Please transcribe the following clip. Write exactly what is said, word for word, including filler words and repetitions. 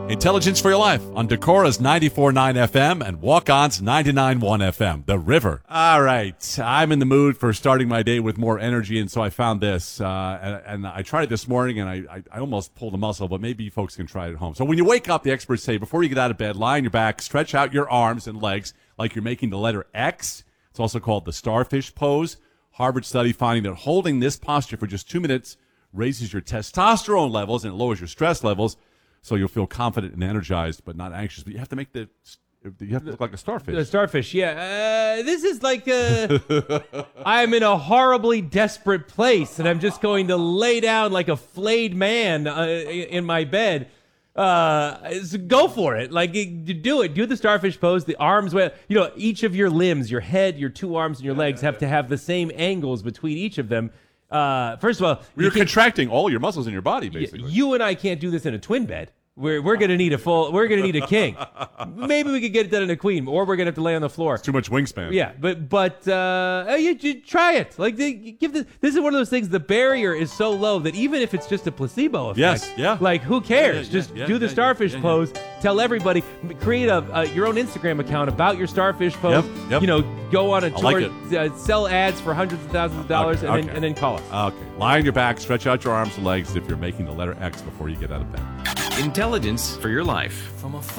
Intelligence for Your Life on Decora's ninety-four point nine F M and Walk-On's ninety-nine point one F M, The River. All right. I'm in the mood for starting my day with more energy, and so I found this. Uh, and, and I tried it this morning, and I, I, I almost pulled a muscle, but maybe you folks can try it at home. So when you wake up, the experts say, before you get out of bed, lie on your back, stretch out your arms and legs like you're making the letter X. It's also called the starfish pose. Harvard study finding that holding this posture for just two minutes raises your testosterone levels and it lowers your stress levels. So you'll feel confident and energized, but not anxious. But you have to make the, you have to look like a starfish. The starfish, yeah. Uh, this is like a, I'm in a horribly desperate place, and I'm just going to lay down like a flayed man uh, in my bed. Uh, so go for it. Like, do it. Do the starfish pose. The arms, you know, each of your limbs, your head, your two arms, and your legs have to have the same angles between each of them. Uh, first of all, you're you contracting all your muscles in your body, basically. You and I can't do this in a twin bed. We're we're gonna need a full. We're gonna need a king. Maybe we could get it done in a queen, or we're gonna have to lay on the floor. It's too much wingspan. Yeah, but but uh, you, you try it. Like they give this. This is one of those things. The barrier is so low that even if it's just a placebo effect, yes, yeah. Like who cares? Yeah, yeah, just yeah, do the yeah, starfish yeah, yeah, pose. Tell everybody. Create a uh, your own Instagram account about your starfish pose. Yep, yep. You know, go on a tour, like uh, sell ads for hundreds of thousands of dollars, okay, and okay. then and then call us. Okay. Lie on your back, stretch out your arms and legs if you're making the letter X before you get out of bed. Intelligence for Your Life. From a